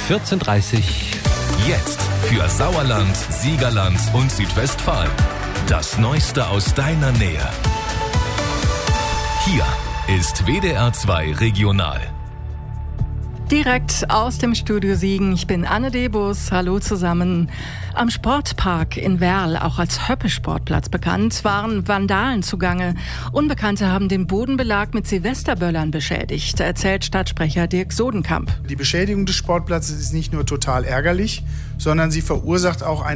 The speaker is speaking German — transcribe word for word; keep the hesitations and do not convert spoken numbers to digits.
vierzehn Uhr dreißig. Jetzt für Sauerland, Siegerland und Südwestfalen. Das Neueste aus deiner Nähe. Hier ist W D R zwei Regional. Direkt aus dem Studio Siegen. Ich bin Anne Debus. Hallo zusammen. Am Sportpark in Werl, auch als Höppe-Sportplatz bekannt, waren Vandalen zugange. Unbekannte haben den Bodenbelag mit Silvesterböllern beschädigt, erzählt Stadtsprecher Dirk Sodenkamp. Die Beschädigung des Sportplatzes ist nicht nur total ärgerlich, sondern sie verursacht auch ein